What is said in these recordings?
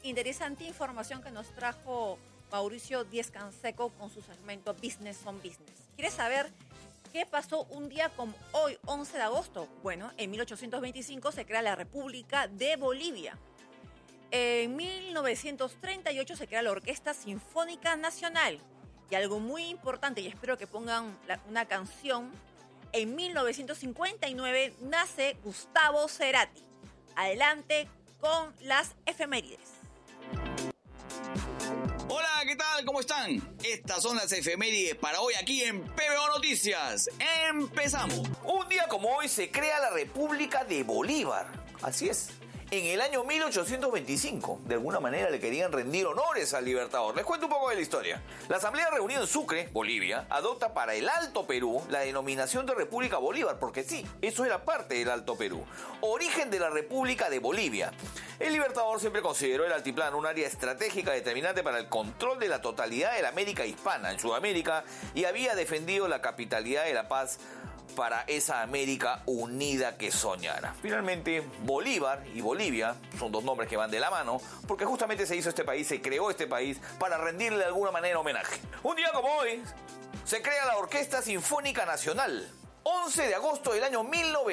interesante información que nos trajo Mauricio Díez Canseco con su segmento Business on Business. ¿Quieres saber qué pasó un día como hoy, 11 de agosto? Bueno, en 1825 se crea la República de Bolivia. En 1938 se crea la Orquesta Sinfónica Nacional. Y algo muy importante, y espero que pongan una canción, en 1959 nace Gustavo Cerati. Adelante con las efemérides. Hola, ¿qué tal? ¿Cómo están? Estas son las efemérides para hoy aquí en PBO Noticias. ¡Empezamos! Un día como hoy se crea la República de Bolívar. Así es. En el año 1825, de alguna manera le querían rendir honores al libertador. Les cuento un poco de la historia. La Asamblea reunida en Sucre, Bolivia, adopta para el Alto Perú la denominación de República Bolívar, porque sí, eso era parte del Alto Perú. Origen de la República de Bolivia. El libertador siempre consideró el altiplano un área estratégica determinante para el control de la totalidad de la América hispana en Sudamérica y había defendido la capitalidad de la paz para esa América unida que soñara. Finalmente, Bolívar y Bolivia son dos nombres que van de la mano, porque justamente se hizo este país, se creó este país para rendirle de alguna manera homenaje. Un día como hoy, se crea la Orquesta Sinfónica Nacional. 11 de agosto del año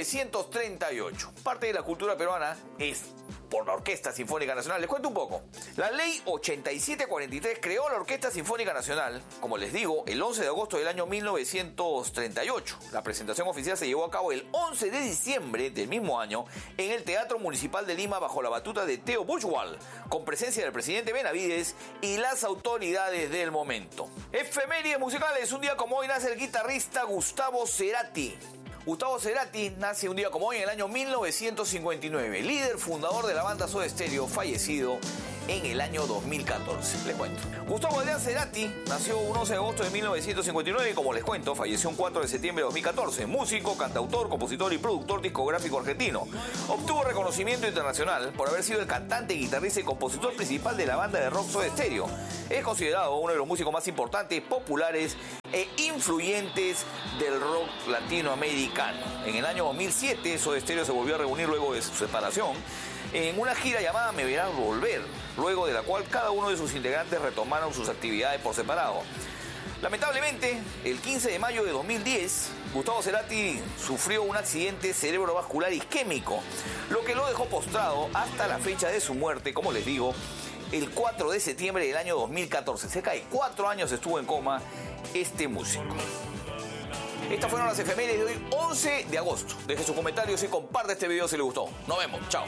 1938. Parte de la cultura peruana es por la Orquesta Sinfónica Nacional. Les cuento un poco. La Ley 8743 creó la Orquesta Sinfónica Nacional, como les digo, el 11 de agosto del año 1938. La presentación oficial se llevó a cabo el 11 de diciembre del mismo año en el Teatro Municipal de Lima bajo la batuta de Theo Buchwald, con presencia del presidente Benavides y las autoridades del momento. Efemérides musicales. Un día como hoy nace el guitarrista Gustavo Cerati. Gustavo Cerati nace un día como hoy en el año 1959, líder fundador de la banda Soda Stereo, fallecido en el año 2014. Les cuento. Gustavo Adrián Cerati nació un 11 de agosto de 1959 y, como les cuento, falleció un 4 de septiembre de 2014. Músico, cantautor, compositor y productor discográfico argentino. Obtuvo reconocimiento internacional por haber sido el cantante, guitarrista y compositor principal de la banda de rock Soda Stereo. Es considerado uno de los músicos más importantes, populares e influyentes del rock latinoamericano. En el año 2007, Soda Stereo se volvió a reunir luego de su separación en una gira llamada Me Verás Volver, luego de la cual cada uno de sus integrantes retomaron sus actividades por separado. Lamentablemente, el 15 de mayo de 2010, Gustavo Cerati sufrió un accidente cerebrovascular isquémico, lo que lo dejó postrado hasta la fecha de su muerte, como les digo, el 4 de septiembre del año 2014. Cerca de 4 años estuvo en coma este músico. Estas fueron las efemérides de hoy, 11 de agosto. Deje sus comentarios y comparte este video si le gustó. Nos vemos. Chao.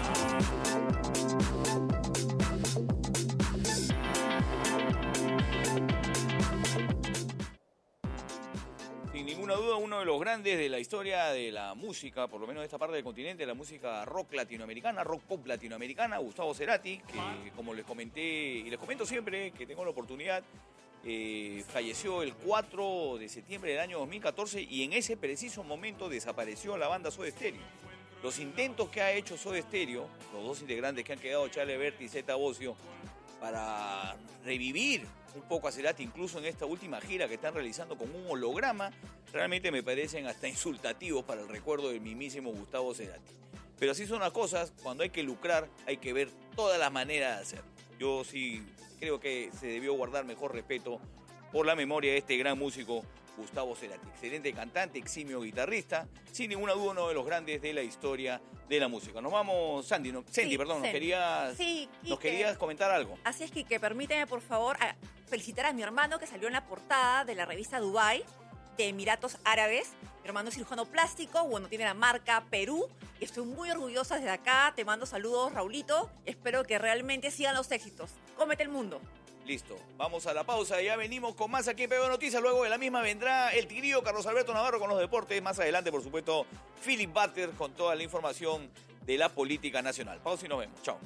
Sin ninguna duda, uno de los grandes de la historia de la música, por lo menos de esta parte del continente, la música rock latinoamericana, rock pop latinoamericana, Gustavo Cerati, que como les comenté y les comento siempre que tengo la oportunidad, falleció el 4 de septiembre del año 2014 y en ese preciso momento desapareció la banda Soda Stereo. Los intentos que ha hecho Soda Stereo, los dos integrantes que han quedado, Charlie Berti y Zeta Bosio, para revivir un poco a Cerati, incluso en esta última gira que están realizando con un holograma, realmente me parecen hasta insultativos para el recuerdo del mismísimo Gustavo Cerati. Pero así son las cosas, cuando hay que lucrar hay que ver todas las maneras de hacerlo. Yo sí creo que se debió guardar mejor respeto por la memoria de este gran músico Gustavo Cerati. Excelente cantante, eximio guitarrista, sin ninguna duda uno de los grandes de la historia de la música. Nos vamos, Sandy, nos querías comentar algo. Así es, Quique, permíteme por favor felicitar a mi hermano que salió en la portada de la revista Dubai de Emiratos Árabes. Mi hermano es cirujano plástico, bueno, tiene la marca Perú y estoy muy orgullosa desde acá. Te mando saludos, Raulito. Espero que realmente sigan los éxitos. Cómete el mundo. Listo, vamos a la pausa, ya venimos con más aquí en PBO Noticias. Luego de la misma vendrá el tigrillo Carlos Alberto Navarro con los deportes. Más adelante, por supuesto, Philip Butter con toda la información de la política nacional. Pausa y nos vemos. Chao.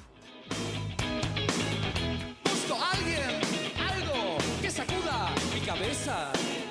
Busco a alguien, algo que sacuda mi cabeza.